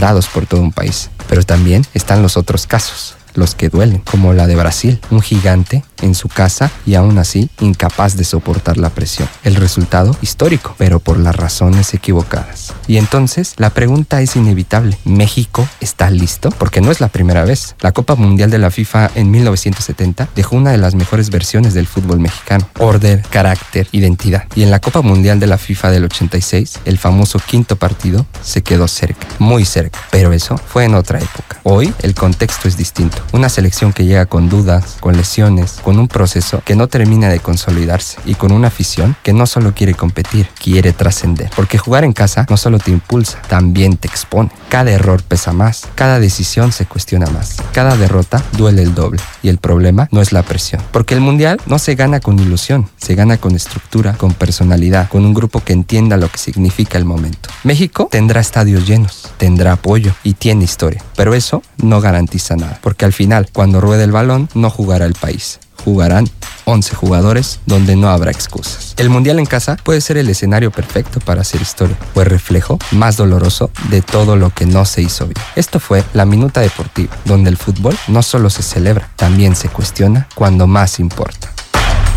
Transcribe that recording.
respaldados por todo un país. Pero también están los otros casos, los que duelen, como la de Brasil, un gigante en su casa y aún así incapaz de soportar la presión. El resultado histórico, pero por las razones equivocadas. Y entonces la pregunta es inevitable: ¿México está listo? Porque no es la primera vez. La Copa Mundial de la FIFA en 1970 dejó una de las mejores versiones del fútbol mexicano: orden, carácter, identidad. Y en la Copa Mundial de la FIFA del 86, el famoso quinto partido se quedó cerca, muy cerca. Pero eso fue en otra época. Hoy el contexto es distinto. Una selección que llega con dudas, con lesiones, con un proceso que no termina de consolidarse y con una afición que no solo quiere competir, quiere trascender. Porque jugar en casa no solo te impulsa, también te expone. Cada error pesa más, cada decisión se cuestiona más, cada derrota duele el doble. Y el problema no es la presión, porque el mundial no se gana con ilusión, se gana con estructura, con personalidad, con un grupo que entienda lo que significa el momento. México tendrá estadios llenos, tendrá apoyo y tiene historia, pero eso no garantiza nada, porque al final, cuando ruede el balón, no jugará el país. Jugarán 11 jugadores donde no habrá excusas. El mundial en casa puede ser el escenario perfecto para hacer historia, o el reflejo más doloroso de todo lo que no se hizo bien. Esto fue La Minuta Deportiva, donde el fútbol no solo se celebra, también se cuestiona cuando más importa.